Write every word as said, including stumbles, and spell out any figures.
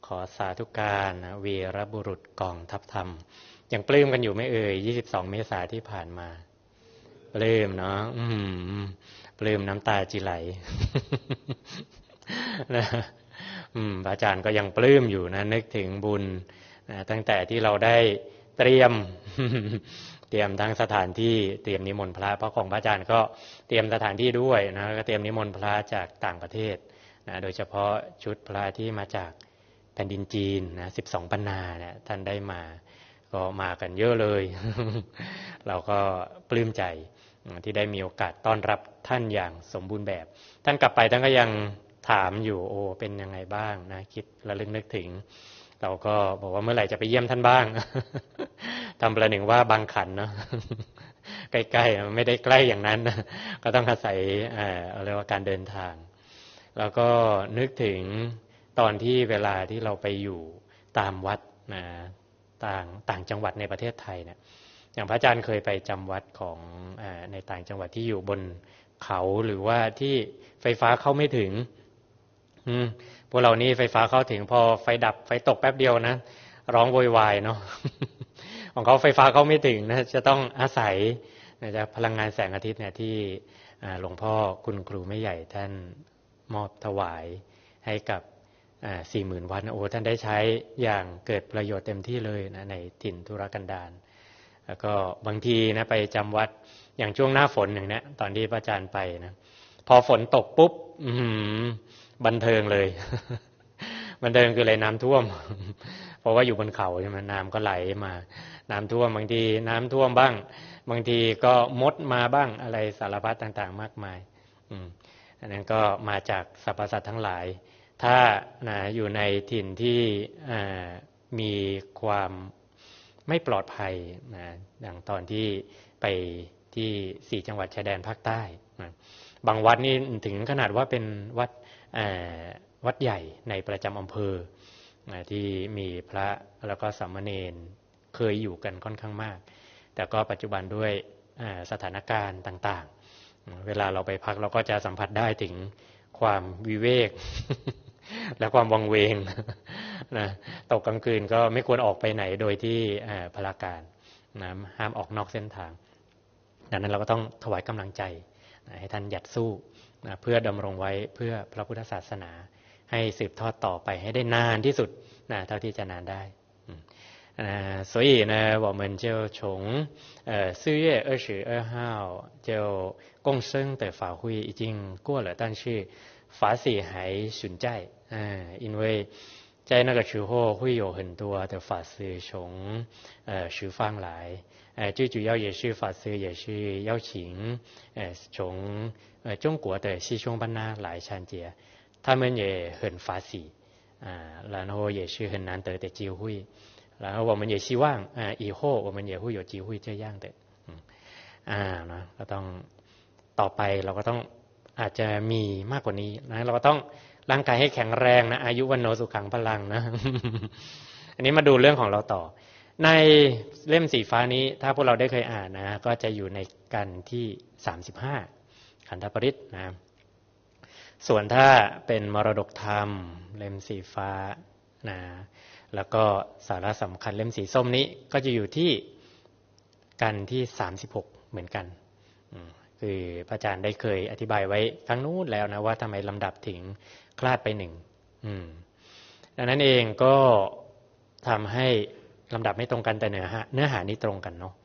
อสาธุการนะวีรบุรุษกองทัพธรรมยังปลื้มกันอยู่ไม่เอ่ยยี่สิบสองเมษายนที่ผ่านมาปลื้มเนาะอืมปลื้มน้ำตาจิไหล นะอืมอาจารย์ก็ยังปลื้มอยู่นะนึกถึงบุญนะตั้งแต่ที่เราได้เตรียม เตรียมทั้งสถานที่เตรียมนิมนต์พระเพราะของพระอาจารย์ก็เตรียมสถานที่ด้วยนะก็เตรียมนิมนต์พระจากต่างประเทศนะโดยเฉพาะชุดพระที่มาจากแผ่นดินจีนนะสิบสองปันนาเนี่ยท่านได้มาก็มากันเยอะเลย เราก็ปลื้มใจที่ได้มีโอกาสต้อนรับท่านอย่างสมบูรณ์แบบท่านกลับไปท่านก็ยังถามอยู่โอ้เป็นยังไงบ้างนะคิดระลึกนึกถึงเราก็บอกว่าเมื่อไหร่จะไปเยี่ยมท่านบ้าง ทำประหนึ่งว่าบางขันเนาะ ใกล้ๆไม่ได้ใกล้อย่างนั้น ก็ต้องอาศัยเอ่อเรียกว่าการเดินทางแล้วก็นึกถึงตอนที่เวลาที่เราไปอยู่ตามวัดนะต่างต่างจังหวัดในประเทศไทยเนี่ยอย่างพระอาจารย์เคยไปจำวัดของเอ่อในต่างจังหวัดที่อยู่บนเขาหรือว่าที่ไฟฟ้าเข้าไม่ถึงอืมพวกเรานี่ไฟฟ้าเข้าถึงพอไฟดับไฟตกแป๊บเดียวนะร้องโวยวายเนาะ ของเขาไฟฟ้าเข้าไม่ถึงนะจะต้องอาศัยนะจะพลังงานแสงอาทิตย์เนี่ยที่หลวงพ่อคุณครูไม่ใหญ่ท่านมอบถวายให้กับสี่หมื่นวัตต์โอ้ท่านได้ใช้อย่างเกิดประโยชน์เต็มที่เลยนะในถิ่นทุรกันดารแล้วก็บางทีนะไปจำวัดอย่างช่วงหน้าฝนอย่างนี้ตอนที่พระอาจารย์ไปนะพอฝนตกปุ๊บอืมบันเทิงเลย บันเทิงคืออะไรน้ำท่วม เพราะว่าอยู่บนเขาใช่ไหมน้ำก็ไหลมาน้ำท่วมบางทีน้ำท่วมบ้างบางทีก็มดมาบ้างอะไรสารพัดต่างๆมากมายอืมอันนั้นก็มาจากสรรพสัตว์ทั้งหลายถ้านะอยู่ในถิ่นที่มีความไม่ปลอดภัยนะอย่างตอนที่ไปที่สี่จังหวัดชายแดนภาคใต้นะบางวัดนี่ถึงขนาดว่าเป็นวัดวัดใหญ่ในประจำอำเภอที่มีพระแล้วก็สามเณรเคยอยู่กันค่อนข้างมากแต่ก็ปัจจุบันด้วยสถานการณ์ต่างๆเวลาเราไปพักเราก็จะสัมผัสได้ถึงความวิเวก และความวังเวงนะตกกลางคืนก็ไม่ควรออกไปไหนโดยที่พลาการนะห้ามออกนอกเส้นทางดังนั้นเราก็ต้องถวายกำลังใจนะให้ท่านหยัดสู้นะเพื่อดำรงไว้เพื่อพระพุทธศาสนาให้สืบทอดต่อไปให้ได้นานที่สุดนะเท่าที่จะนานได้呃，所以呢，我们就从呃四月二十二号就共生的法会已经过了，但是法喜还存在，嗯、呃，因为在那个时候会有很多的法师从呃十方来，呃，最主要也是法师也是邀请呃从呃中国的西双版纳来参加，他们也很法喜啊、呃，然后也是很难得的机会。然后我们也希望啊以后我们也会有机会这样的อ่านะก็ต้องต่อไปเราก็ต้องอาจจะมีมากกว่านี้นะเราก็ต้องร่างกายให้แข็งแรงนะอายุวันโนสุขังพลังนะ อันนี้มาดูเรื่องของเราต่อในเล่มสีฟ้านี้ถ้าพวกเราได้เคยอ่านนะก็จะอยู่ในกันที่สามสิบห้าขันธปริศนะส่วนถ้าเป็นมรดกธรรมเล่มสีฟ้านะแล้วก็สาระสำคัญเล่มสีส้มนี้ก็จะอยู่ที่กันที่สามสิบหกเหมือนกันคือพระอาจารย์ได้เคยอธิบายไว้ครั้งนู้นแล้วนะว่าทำไมลำดับถึงคลาดไปหนึ่งดังนั้นเองก็ทำให้ลำดับไม่ตรงกันแต่เนื้อหาเนื้อหานี้ตรงกันเนาะ